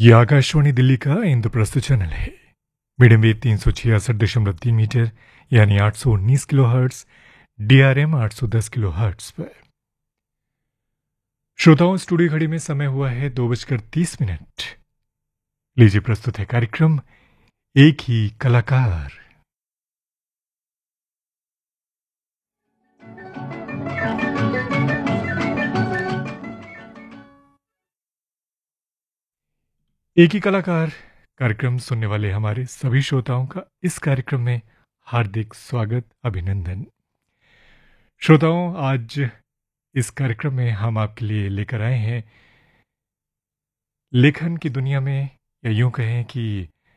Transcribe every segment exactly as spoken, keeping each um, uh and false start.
ये आकाशवाणी दिल्ली का इंद्रप्रस्थ चैनल है। मीडियम वेव तीन सौ छियासठ दशमलव तीन मीटर यानी आठ सौ उन्नीस kilo hertz, D R M आठ सौ दस किलो हर्ट्स पर। श्रोताओं, स्टूडियो घड़ी में समय हुआ है दो बजकर तीस मिनट। लीजिए, प्रस्तुत है कार्यक्रम एक ही कलाकार। एक ही कलाकार कार्यक्रम सुनने वाले हमारे सभी श्रोताओं का इस कार्यक्रम में हार्दिक स्वागत, अभिनंदन। श्रोताओं, आज इस कार्यक्रम में हम आपके लिए लेकर आए हैं लेखन की दुनिया में, या यूं कहें कि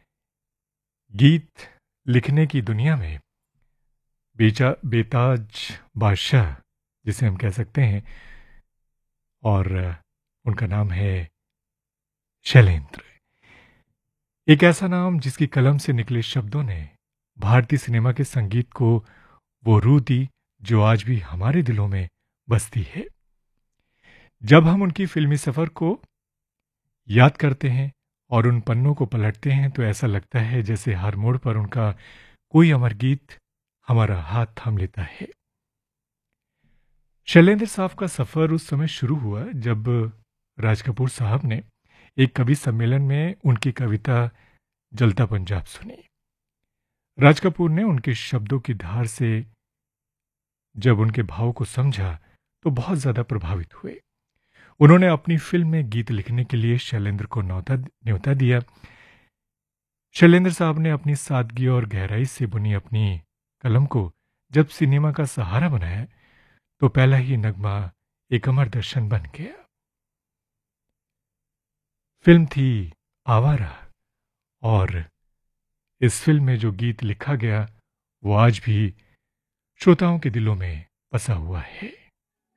गीत लिखने की दुनिया में बेचा बेताज बादशाह जिसे हम कह सकते हैं, और उनका नाम है शैलेंद्र। एक ऐसा नाम जिसकी कलम से निकले शब्दों ने भारतीय सिनेमा के संगीत को वो रूह दी जो आज भी हमारे दिलों में बसती है। जब हम उनकी फिल्मी सफर को याद करते हैं और उन पन्नों को पलटते हैं तो ऐसा लगता है जैसे हर मोड़ पर उनका कोई अमर गीत हमारा हाथ थाम लेता है। शैलेंद्र साहब का सफर उस समय शुरू हुआ जब राज कपूर साहब ने एक कवि सम्मेलन में उनकी कविता जलता पंजाब सुनी। राज कपूर ने उनके शब्दों की धार से जब उनके भाव को समझा तो बहुत ज्यादा प्रभावित हुए। उन्होंने अपनी फिल्म में गीत लिखने के लिए शैलेंद्र को न्योता न्योता दिया। शैलेंद्र साहब ने अपनी सादगी और गहराई से बुनी अपनी कलम को जब सिनेमा का सहारा बनाया तो पहला ही नगमा एक अमर दर्शन बन गया। फिल्म थी आवारा, और इस फिल्म में जो गीत लिखा गया वो आज भी श्रोताओं के दिलों में बसा हुआ है।